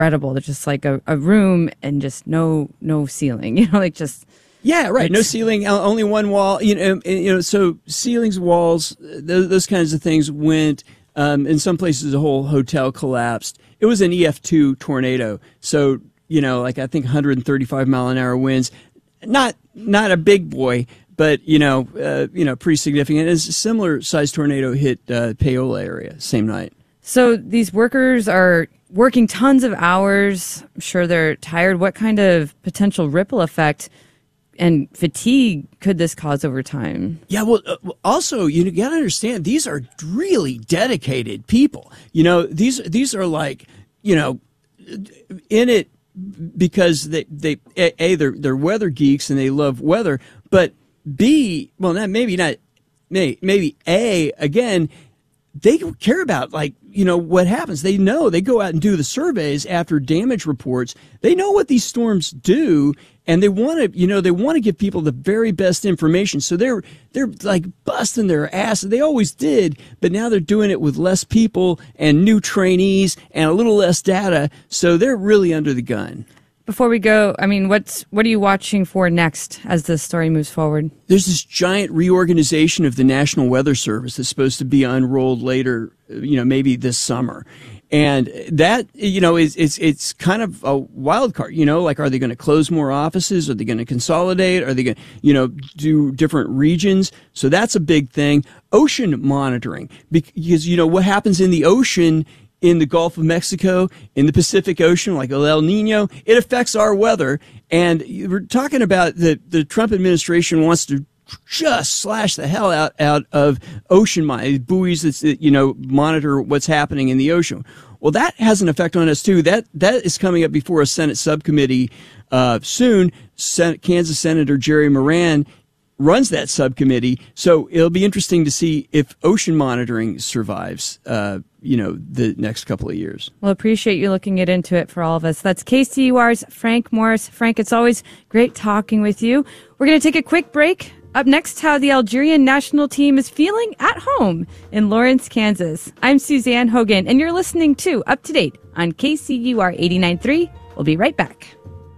incredible. They're just like a room and just no ceiling, like just. Yeah, right. No ceiling, only one wall. So ceilings, walls, those kinds of things went. In some places, the whole hotel collapsed. It was an EF2 tornado. So, I think 135 mile an hour winds. Not a big boy, but pretty significant. It's a similar sized tornado hit Paola area same night. So these workers are working tons of hours. I'm sure they're tired. What kind of potential ripple effect and fatigue could this cause over time? Yeah, well, also, you got to understand, these are really dedicated people. These are like, in it because they're weather geeks and they love weather, but B, well, maybe A, again, they care about, what happens. They know, they go out and do the surveys after damage reports. They know what these storms do, and they want to give people the very best information. So they're like busting their ass. They always did, but now they're doing it with less people and new trainees and a little less data. So they're really under the gun. Before we go, what are you watching for next as the story moves forward? There's this giant reorganization of the National Weather Service that's supposed to be unrolled later, maybe this summer. And that, it's kind of a wild card, are they going to close more offices? Are they going to consolidate? Are they going to, do different regions? So that's a big thing. Ocean monitoring, because, what happens in the ocean in the Gulf of Mexico, in the Pacific Ocean, like El Nino, it affects our weather. And we're talking about the Trump administration wants to just slash the hell out of ocean buoys that, monitor what's happening in the ocean. Well, that has an effect on us, too. That is coming up before a Senate subcommittee soon. Kansas Senator Jerry Moran runs that subcommittee. So it'll be interesting to see if ocean monitoring survives, the next couple of years. Well, appreciate you looking into it for all of us. That's KCUR's Frank Morris. Frank, it's always great talking with you. We're going to take a quick break. Up next, how the Algerian national team is feeling at home in Lawrence, Kansas. I'm Suzanne Hogan, and you're listening to Up to Date on KCUR 89.3. We'll be right back.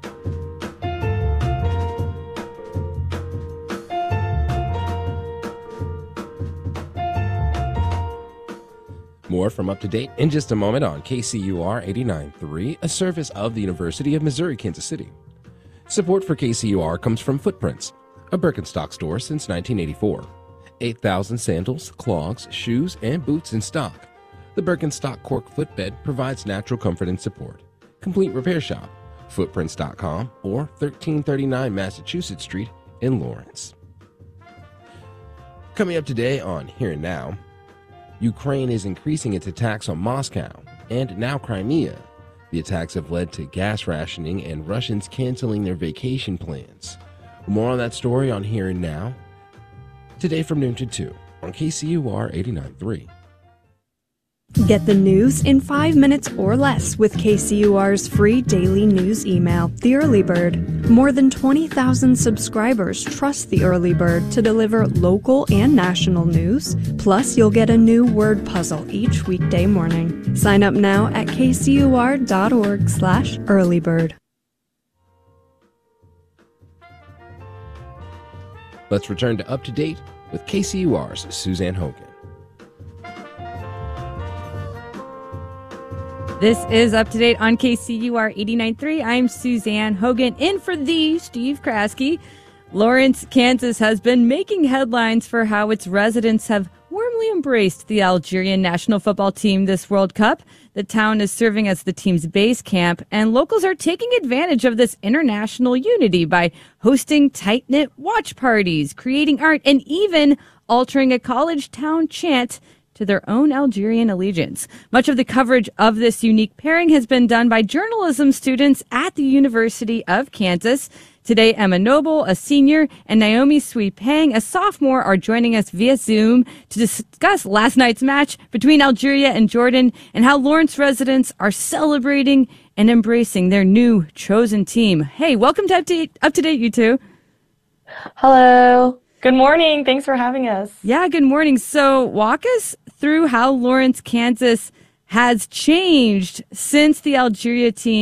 More from Up to Date in just a moment on KCUR 89.3, a service of the University of Missouri, Kansas City. Support for KCUR comes from Footprints, a Birkenstock store since 1984. 8,000 sandals, clogs, shoes, and boots in stock. The Birkenstock cork footbed provides natural comfort and support. Complete repair shop, footprints.com or 1339 Massachusetts Street in Lawrence. Coming up today on Here and Now, Ukraine is increasing its attacks on Moscow and now Crimea. The attacks have led to gas rationing and Russians canceling their vacation plans. More on that story on Here and Now, today from noon to 2 on KCUR 89.3. Get the news in 5 minutes or less with KCUR's free daily news email, The Early Bird. More than 20,000 subscribers trust The Early Bird to deliver local and national news. Plus, you'll get a new word puzzle each weekday morning. Sign up now at kcur.org/earlybird. Let's return to Up to Date with KCUR's Suzanne Hogan. This is Up to Date on KCUR 89.3. I'm Suzanne Hogan, in for the Steve Kraske. Lawrence, Kansas has been making headlines for how its residents have warmly embraced the Algerian national football team this World Cup. The town is serving as the team's base camp, and locals are taking advantage of this international unity by hosting tight-knit watch parties, creating art, and even altering a college town chant to their own Algerian allegiance. Much of the coverage of this unique pairing has been done by journalism students at the University of Kansas. Today, Emma Noble, a senior, and Naomi Sui Pang, a sophomore, are joining us via Zoom to discuss last night's match between Algeria and Jordan and how Lawrence residents are celebrating and embracing their new chosen team. Hey, welcome to Up to Date, you two. Hello. Good morning. Thanks for having us. Yeah, good morning. So walk us through how Lawrence, Kansas has changed since the Algeria team